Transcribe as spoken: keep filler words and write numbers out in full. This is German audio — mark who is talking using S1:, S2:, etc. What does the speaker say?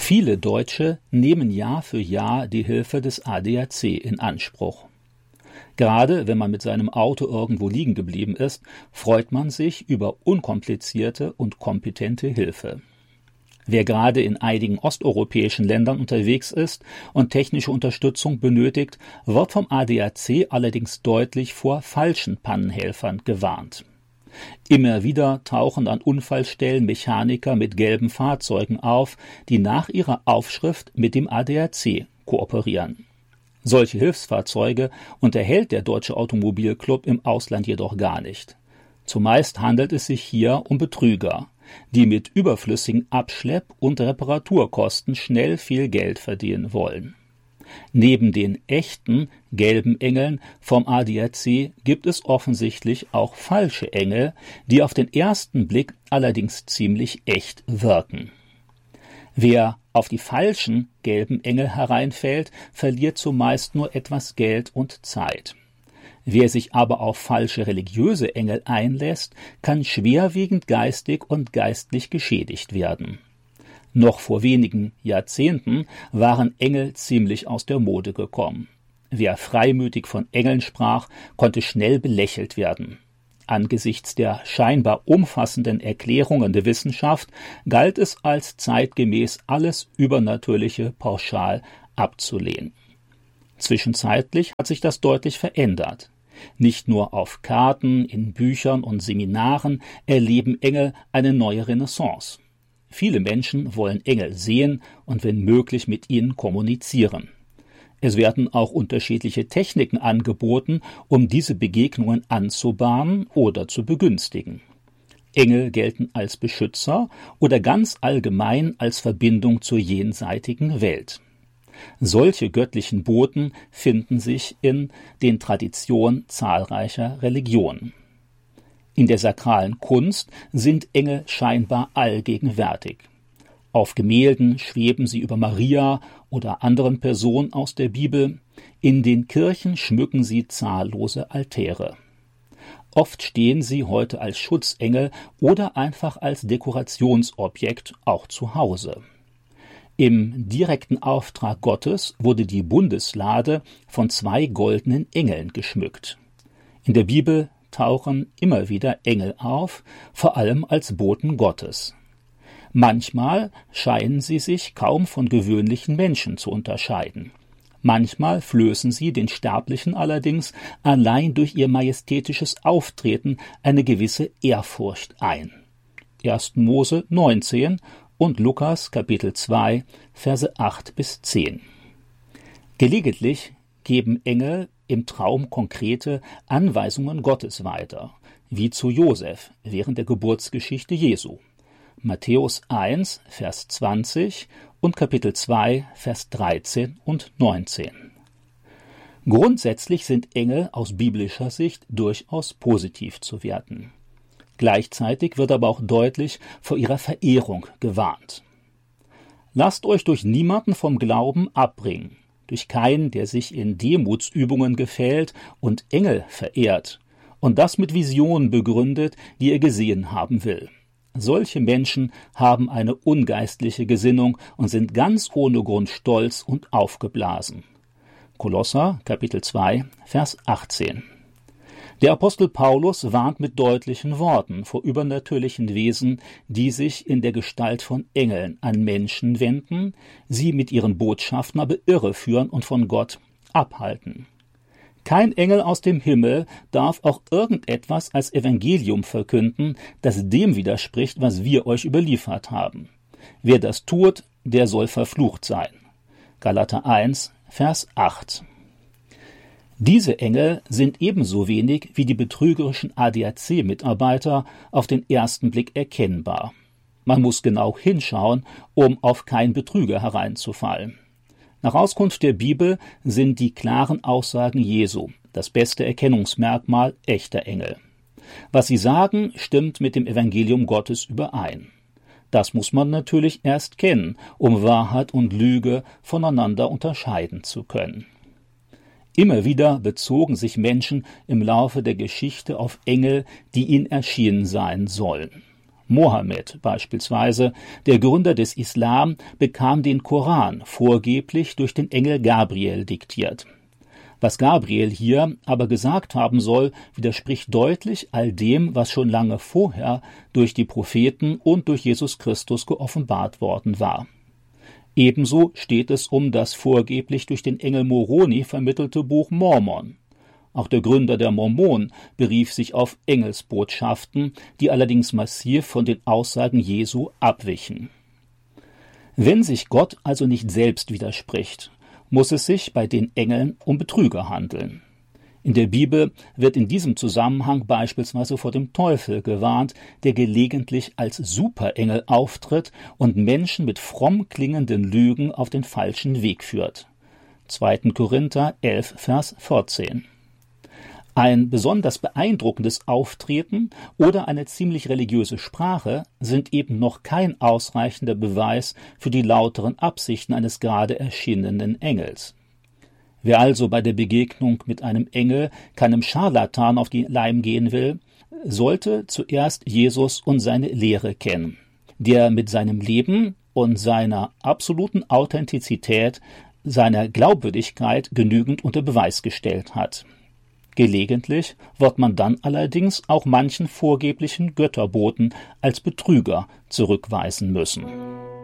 S1: Viele Deutsche nehmen Jahr für Jahr die Hilfe des A D A C in Anspruch. Gerade wenn man mit seinem Auto irgendwo liegen geblieben ist, freut man sich über unkomplizierte und kompetente Hilfe. Wer gerade in einigen osteuropäischen Ländern unterwegs ist und technische Unterstützung benötigt, wird vom A D A C allerdings deutlich vor falschen Pannenhelfern gewarnt. Immer wieder tauchen an Unfallstellen Mechaniker mit gelben Fahrzeugen auf, die nach ihrer Aufschrift mit dem A D A C kooperieren. Solche Hilfsfahrzeuge unterhält der Deutsche Automobilclub im Ausland jedoch gar nicht. Zumeist handelt es sich hier um Betrüger, die mit überflüssigen Abschlepp- und Reparaturkosten schnell viel Geld verdienen wollen. Neben den echten gelben Engeln vom A D A C gibt es offensichtlich auch falsche Engel, die auf den ersten Blick allerdings ziemlich echt wirken. Wer auf die falschen gelben Engel hereinfällt, verliert zumeist nur etwas Geld und Zeit. Wer sich aber auf falsche religiöse Engel einlässt, kann schwerwiegend geistig und geistlich geschädigt werden. Noch vor wenigen Jahrzehnten waren Engel ziemlich aus der Mode gekommen. Wer freimütig von Engeln sprach, konnte schnell belächelt werden. Angesichts der scheinbar umfassenden Erklärungen der Wissenschaft galt es als zeitgemäß, alles Übernatürliche pauschal abzulehnen. Zwischenzeitlich hat sich das deutlich verändert. Nicht nur auf Karten, in Büchern und Seminaren erleben Engel eine neue Renaissance. Viele Menschen wollen Engel sehen und wenn möglich mit ihnen kommunizieren. Es werden auch unterschiedliche Techniken angeboten, um diese Begegnungen anzubahnen oder zu begünstigen. Engel gelten als Beschützer oder ganz allgemein als Verbindung zur jenseitigen Welt. Solche göttlichen Boten finden sich in den Traditionen zahlreicher Religionen. In der sakralen Kunst sind Engel scheinbar allgegenwärtig. Auf Gemälden schweben sie über Maria oder anderen Personen aus der Bibel. In den Kirchen schmücken sie zahllose Altäre. Oft stehen sie heute als Schutzengel oder einfach als Dekorationsobjekt auch zu Hause. Im direkten Auftrag Gottes wurde die Bundeslade von zwei goldenen Engeln geschmückt. In der Bibel tauchen immer wieder Engel auf, vor allem als Boten Gottes. Manchmal scheinen sie sich kaum von gewöhnlichen Menschen zu unterscheiden. Manchmal flößen sie den Sterblichen allerdings allein durch ihr majestätisches Auftreten eine gewisse Ehrfurcht ein. erster Mose neunzehn und Lukas Kapitel zwei, Verse acht bis zehn. Gelegentlich geben Engel im Traum konkrete Anweisungen Gottes weiter, wie zu Josef während der Geburtsgeschichte Jesu. Matthäus eins, Vers zwanzig und Kapitel zwei, Vers dreizehn und neunzehn. Grundsätzlich sind Engel aus biblischer Sicht durchaus positiv zu werten. Gleichzeitig wird aber auch deutlich vor ihrer Verehrung gewarnt. Lasst euch durch niemanden vom Glauben abbringen, durch keinen, der sich in Demutsübungen gefällt und Engel verehrt und das mit Visionen begründet, die er gesehen haben will. Solche Menschen haben eine ungeistliche Gesinnung und sind ganz ohne Grund stolz und aufgeblasen. Kolosser, Kapitel zwei, Vers achtzehn. Der Apostel Paulus warnt mit deutlichen Worten vor übernatürlichen Wesen, die sich in der Gestalt von Engeln an Menschen wenden, sie mit ihren Botschaften aber irreführen und von Gott abhalten. Kein Engel aus dem Himmel darf auch irgendetwas als Evangelium verkünden, das dem widerspricht, was wir euch überliefert haben. Wer das tut, der soll verflucht sein. Galater eins, Vers acht. Diese Engel sind ebenso wenig wie die betrügerischen A D A C-Mitarbeiter auf den ersten Blick erkennbar. Man muss genau hinschauen, um auf keinen Betrüger hereinzufallen. Nach Auskunft der Bibel sind die klaren Aussagen Jesu das beste Erkennungsmerkmal echter Engel. Was sie sagen, stimmt mit dem Evangelium Gottes überein. Das muss man natürlich erst kennen, um Wahrheit und Lüge voneinander unterscheiden zu können. Immer wieder bezogen sich Menschen im Laufe der Geschichte auf Engel, die ihnen erschienen sein sollen. Mohammed beispielsweise, der Gründer des Islam, bekam den Koran vorgeblich durch den Engel Gabriel diktiert. Was Gabriel hier aber gesagt haben soll, widerspricht deutlich all dem, was schon lange vorher durch die Propheten und durch Jesus Christus geoffenbart worden war. Ebenso steht es um das vorgeblich durch den Engel Moroni vermittelte Buch Mormon. Auch der Gründer der Mormonen berief sich auf Engelsbotschaften, die allerdings massiv von den Aussagen Jesu abwichen. Wenn sich Gott also nicht selbst widerspricht, muss es sich bei den Engeln um Betrüger handeln. In der Bibel wird in diesem Zusammenhang beispielsweise vor dem Teufel gewarnt, der gelegentlich als Superengel auftritt und Menschen mit fromm klingenden Lügen auf den falschen Weg führt. zweiter Korinther elf, Vers vierzehn. Ein besonders beeindruckendes Auftreten oder eine ziemlich religiöse Sprache sind eben noch kein ausreichender Beweis für die lauteren Absichten eines gerade erschienenen Engels. Wer also bei der Begegnung mit einem Engel keinem Scharlatan auf die Leim gehen will, sollte zuerst Jesus und seine Lehre kennen, der mit seinem Leben und seiner absoluten Authentizität, seiner Glaubwürdigkeit genügend unter Beweis gestellt hat. Gelegentlich wird man dann allerdings auch manchen vorgeblichen Götterboten als Betrüger zurückweisen müssen.